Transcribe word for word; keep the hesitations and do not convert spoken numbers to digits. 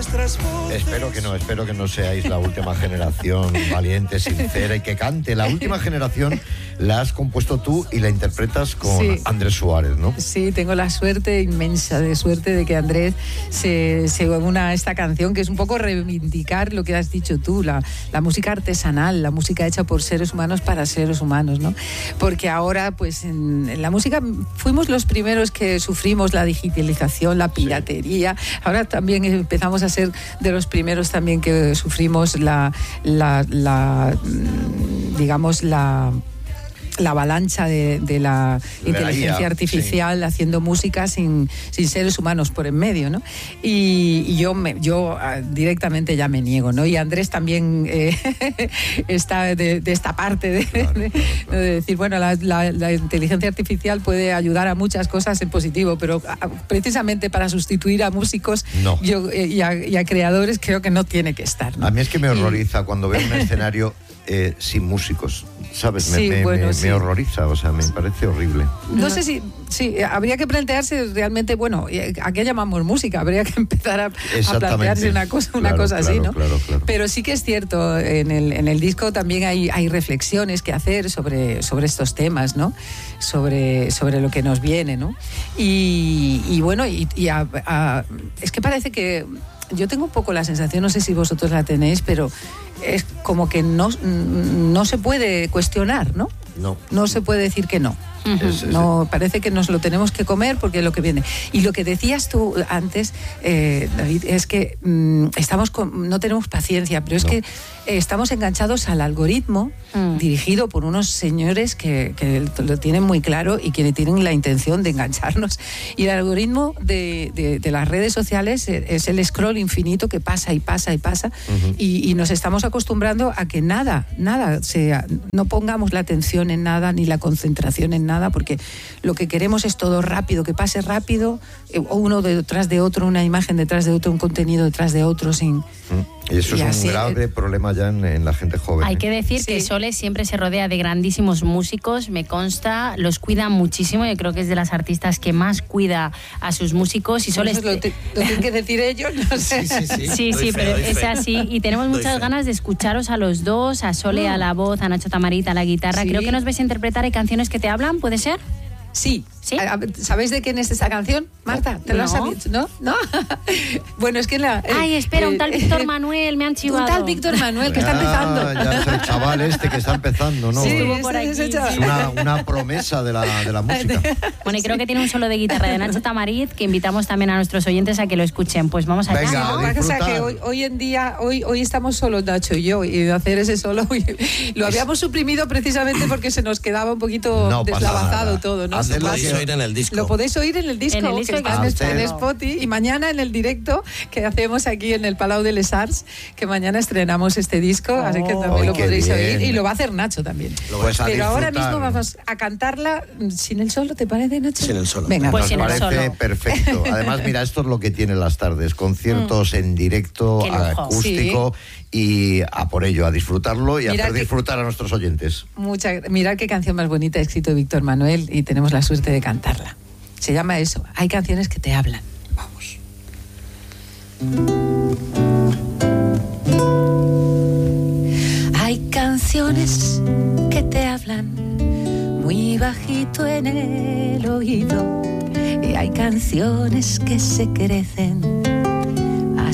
nuestras voces. Espero que no, espero que no seáis la última generación valiente, sincera y que cante. La última generación la has compuesto tú y la interpretas con sí. Andrés Suárez, ¿no? Sí, tengo la suerte inmensa de suerte de que Andrés se, se una a esta canción, que es un poco reivindicar lo que has dicho tú, la, la música artesanal, la música hecha por seres humanos para seres humanos, ¿no? Porque ahora, pues en, en la música fuimos los primeros que sufrimos la digitalización, la piratería. Sí. Ahora también empezamos a ser de los primeros también que sufrimos la, la, la digamos, la... la avalancha de, de la, la inteligencia I A, artificial sí. haciendo música sin, sin seres humanos por en medio, ¿no? Y, y yo, me, yo directamente ya me niego, ¿no? Y Andrés también eh, está de, de esta parte de, claro, de, claro, claro. de decir, bueno, la, la, la inteligencia artificial puede ayudar a muchas cosas en positivo, pero a, precisamente para sustituir a músicos no. yo, eh, y, a, y a creadores creo que no tiene que estar, ¿no? A mí es que me horroriza y... cuando veo un escenario eh, sin músicos, ¿sabes? Me, sí, me, bueno, me, sí. me horroriza, o sea, me parece horrible. No, no sé si, sí, habría que plantearse realmente, bueno, ¿a qué llamamos música? Habría que empezar a, a plantearse una cosa, una claro, cosa claro, así, ¿no? Claro, claro. Pero sí que es cierto, en el, en el disco también hay, hay reflexiones que hacer sobre, sobre estos temas, ¿no? Sobre, sobre lo que nos viene, ¿no? Y, y bueno, y, y a, a, es que parece que yo tengo un poco la sensación, no sé si vosotros la tenéis, pero es como que no, no se puede cuestionar, ¿no? No. No se puede decir que no. Uh-huh. es, es, no, parece que nos lo tenemos que comer porque es lo que viene. Y lo que decías tú antes, eh, David, es que mmm, estamos con, no tenemos paciencia, pero es no. que eh, estamos enganchados al algoritmo mm. dirigido por unos señores que, que lo tienen muy claro y que tienen la intención de engancharnos. Y el algoritmo de, de, de las redes sociales es el scroll infinito que pasa y pasa y pasa uh-huh. y, y nos estamos acostumbrando a que nada, nada, sea, no pongamos la atención en nada ni la concentración en nada. Nada, porque lo que queremos es todo rápido, que pase rápido, uno detrás de otro, una imagen detrás de otro, un contenido detrás de otro, sin... Mm. Y eso y es así, un grave eh, problema ya en, en la gente joven. Hay ¿eh? que decir sí. que Sole siempre se rodea de grandísimos músicos, me consta, los cuida muchísimo, yo creo que es de las artistas que más cuida a sus músicos. Y Sole... Eso lo, te, lo tienen que decir ellos, no sé. Sí, sí, sí, sí, sí pero fe, es así. Y tenemos doy muchas fe. ganas de escucharos a los dos, a Sole mm. a la voz, a Nacho Tamarit a la guitarra. Sí. Creo que nos vais a interpretar, hay canciones que te hablan, ¿puede ser? Sí. ¿Sí? ¿Sabéis de quién es esa canción, Marta? ¿Te lo has sabido? ¿No? ¿No? Bueno, es que la... Eh, Ay, espera, un tal Víctor Manuel, me han chivado. Un tal Víctor Manuel, que está empezando. Ya, ya es el chaval este que está empezando, ¿no? Sí, estuvo por aquí. Es una, una promesa de la, de la música. Bueno, y creo que tiene un solo de guitarra de Nacho Tamarit, que invitamos también a nuestros oyentes a que lo escuchen. Pues vamos allá. Venga, ¿no? Lo que pasa es que hoy, hoy en día, hoy, hoy estamos solo Nacho y yo, y hacer ese solo, lo habíamos suprimido precisamente porque se nos quedaba un poquito no deslavazado todo, ¿no? Lo podéis oír en el disco. Lo podéis oír en el disco, en el disco que que está en Spotify, y mañana en el directo que hacemos aquí en el Palau de les Arts, que mañana estrenamos este disco, oh, así que también oh, lo podréis bien. oír, y lo va a hacer Nacho también. Pues Pero ahora mismo vamos a cantarla sin el solo, ¿te parece, Nacho? Sin el solo. Venga, pues nos sin parece el solo. Perfecto. Además, mira, esto es lo que tienen las tardes, conciertos mm. en directo, acústico, sí. y a por ello, a disfrutarlo y mirad a hacer que, disfrutar a nuestros oyentes. Mucha, mirad qué canción más bonita ha escrito Víctor Manuel y tenemos la suerte de cantarla. Se llama eso, hay canciones que te hablan. Vamos. Hay canciones que te hablan muy bajito en el oído, y hay canciones que se crecen